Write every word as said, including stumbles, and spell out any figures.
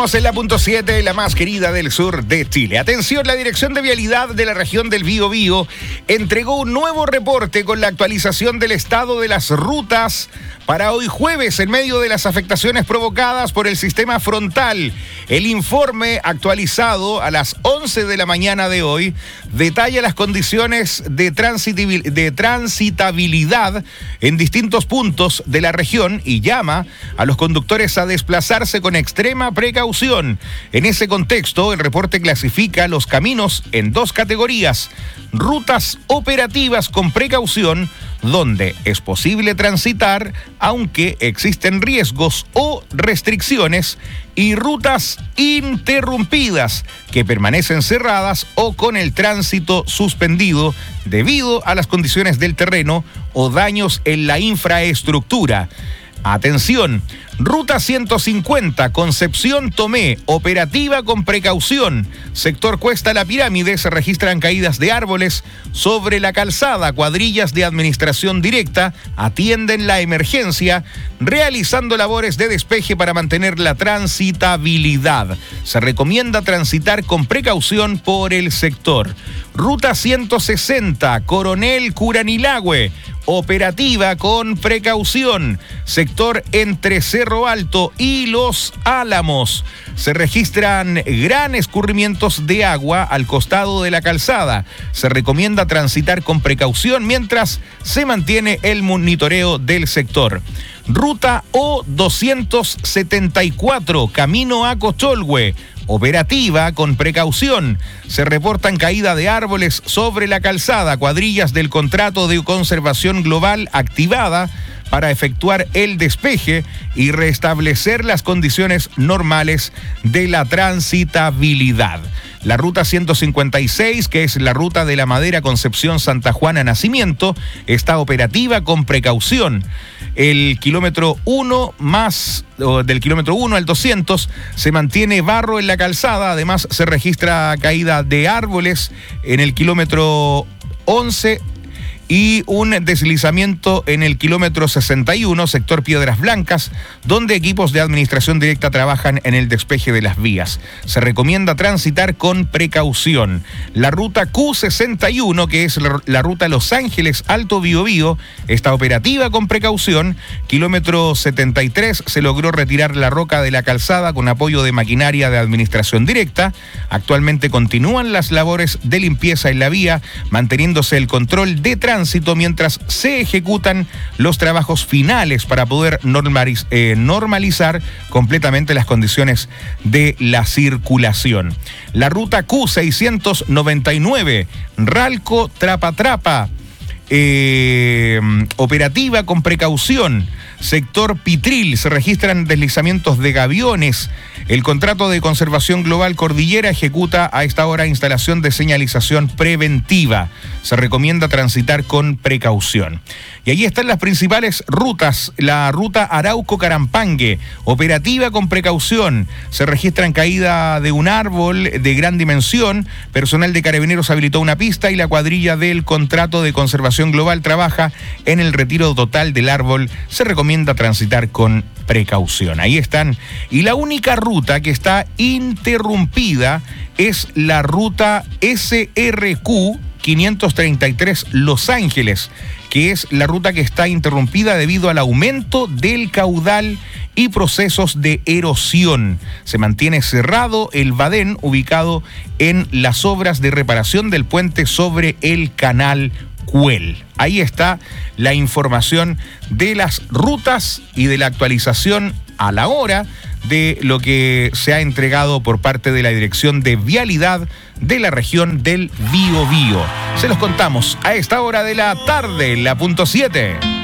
En la punto siete, la más querida del sur de Chile. Atención, la Dirección de Vialidad de la región del Biobío entregó un nuevo reporte con la actualización del estado de las rutas para hoy jueves en medio de las afectaciones provocadas por el sistema frontal. El informe actualizado a las once de la mañana de hoy detalla las condiciones de, transitabil- de transitabilidad en distintos puntos de la región y llama a los conductores a desplazarse con extrema precaución. En ese contexto, el reporte clasifica los caminos en dos categorías: rutas operativas con precaución, donde es posible transitar aunque existen riesgos o restricciones, y rutas interrumpidas, que permanecen cerradas o con el tránsito suspendido debido a las condiciones del terreno o daños en la infraestructura. Atención, ruta ciento cincuenta, Concepción Tomé, operativa con precaución. Sector Cuesta La Pirámide, se registran caídas de árboles sobre la calzada. Cuadrillas de administración directa atienden la emergencia, realizando labores de despeje para mantener la transitabilidad. Se recomienda transitar con precaución por el sector. Ruta ciento sesenta, Coronel Curanilahue, operativa con precaución. Sector entre Cerro Alto y Los Álamos. Se registran gran escurrimientos de agua al costado de la calzada. Se recomienda transitar con precaución mientras se mantiene el monitoreo del sector. Ruta O doscientos setenta y cuatro, camino a Cocholhue, operativa con precaución. Se reportan caída de árboles sobre la calzada. Cuadrillas del contrato de conservación global activada para efectuar el despeje y restablecer las condiciones normales de la transitabilidad. La ruta ciento cincuenta y seis, que es la ruta de la Madera Concepción Santa Juana Nacimiento, está operativa con precaución. El kilómetro uno más, del kilómetro uno al doscientos, se mantiene barro en la calzada. Además, se registra caída de árboles en el kilómetro once y un deslizamiento en el kilómetro sesenta y uno, sector Piedras Blancas, donde equipos de administración directa trabajan en el despeje de las vías. Se recomienda transitar con precaución. La ruta Q sesenta y uno, que es la, la ruta Los Ángeles Alto Biobío, está operativa con precaución. Kilómetro setenta y tres, se logró retirar la roca de la calzada con apoyo de maquinaria de administración directa. Actualmente continúan las labores de limpieza en la vía, manteniéndose el control de tránsito mientras se ejecutan los trabajos finales para poder normaliz- eh, normalizar completamente las condiciones de la circulación. La ruta Q seiscientos noventa y nueve, Ralco Trapatrapa, eh, operativa con precaución. Sector Pitril, se registran deslizamientos de gaviones. El contrato de conservación global Cordillera ejecuta a esta hora instalación de señalización preventiva. Se recomienda transitar con precaución. Y ahí están las principales rutas. La ruta Arauco-Carampangue, operativa con precaución. Se registran caída de un árbol de gran dimensión. Personal de Carabineros habilitó una pista y la cuadrilla del contrato de conservación global trabaja en el retiro total del árbol. Se recomienda transitar con precaución. Ahí están. Y la única ruta que está interrumpida es la ruta S R Q quinientos treinta y tres Los Ángeles, que es la ruta que está interrumpida debido al aumento del caudal y procesos de erosión. Se mantiene cerrado el badén ubicado en las obras de reparación del puente sobre el canal Cuel. Ahí está la información de las rutas y de la actualización a la hora de lo que se ha entregado por parte de la Dirección de Vialidad de la región del Biobío. Se los contamos a esta hora de la tarde, la punto siete.